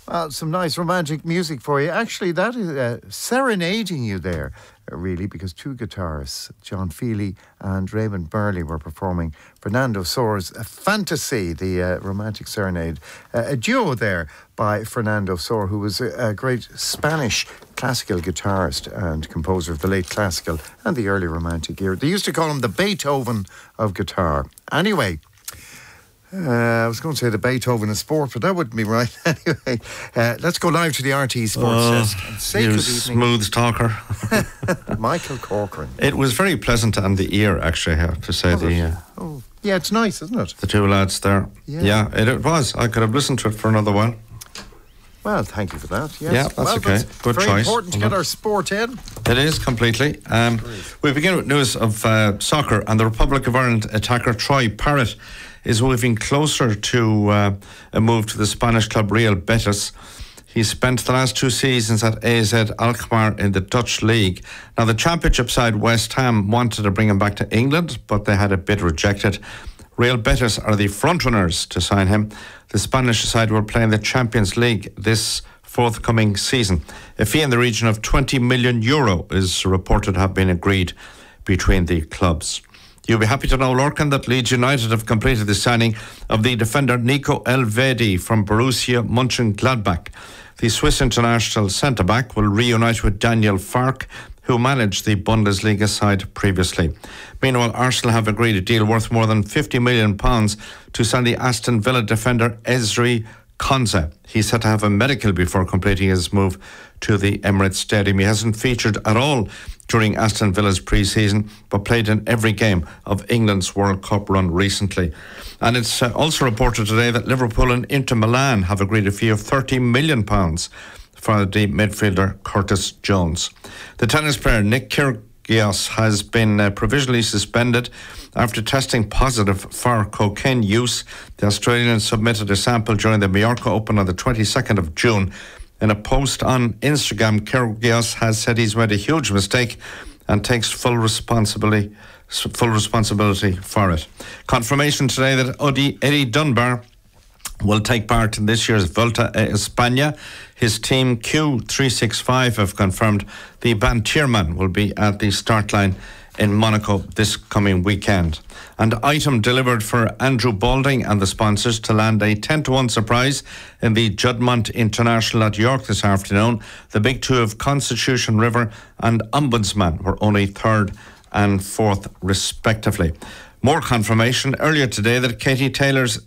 Well, some nice romantic music for you. Actually, that is serenading you there, really, because two guitarists, John Feely and Raymond Burley, were performing Fernando Soa's Fantasy, the romantic serenade, a duo there by Fernando Soar, who was a great Spanish classical guitarist and composer of the late classical and the early romantic era. They used to call him the Beethoven of guitar. Anyway, I was going to say the Beethoven of sport, but that wouldn't be right. Anyway, let's go live to the RTE Sports Desk and say good evening. Smooth talker. Michael Corcoran. It was very pleasant on the ear, actually, I have to say. Yeah, it's nice, isn't it? The two lads there. Yeah, it was. I could have listened to it for another while. Well, thank you for that. Yes. Yeah, that's okay. Good choice. Very important to get our sport in. It is, completely. We begin with news of soccer, and the Republic of Ireland attacker Troy Parrott is moving closer to a move to the Spanish club Real Betis. He spent the last 2 seasons at AZ Alkmaar in the Dutch league. Now, the championship side West Ham wanted to bring him back to England, but they had a bid rejected. Real Betis are the frontrunners to sign him. The Spanish side will play in the Champions League this forthcoming season. A fee in the region of €20 million is reported to have been agreed between the clubs. You'll be happy to know, Lorcan, that Leeds United have completed the signing of the defender Nico Elvedi from Borussia Mönchengladbach. The Swiss international centre-back will reunite with Daniel Fark, who managed the Bundesliga side previously. Meanwhile, Arsenal have agreed a deal worth more than £50 million to sign the Aston Villa defender Ezri Konsa. He's set to have a medical before completing his move to the Emirates Stadium. He hasn't featured at all during Aston Villa's pre-season, but played in every game of England's World Cup run recently. And it's also reported today that Liverpool and Inter Milan have agreed a fee of £30 million for the midfielder Curtis Jones. The tennis player Nick Kyrgios has been provisionally suspended after testing positive for cocaine use. The Australian submitted a sample during the Mallorca Open on the 22nd of June. In a post on Instagram, Kyrgios has said he's made a huge mistake and takes full responsibility for it. Confirmation today that Eddie Dunbar will take part in this year's Volta a España. His team Q365 have confirmed the Bantirman will be at the start line in Monaco this coming weekend. And item delivered for Andrew Balding and the sponsors to land a 10-1 surprise in the Juddmonte International at York this afternoon. The big two of Constitution River and Ombudsman were only third and fourth respectively. More confirmation earlier today that Katie Taylor's